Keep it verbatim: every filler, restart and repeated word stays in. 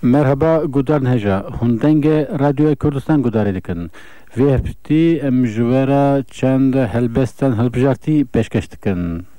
Merhaba gudarn heja hundenge Radyo Kurdistan gudare dikin ve hepti em jwara çend helbestan helbjarti peşkeş dikin.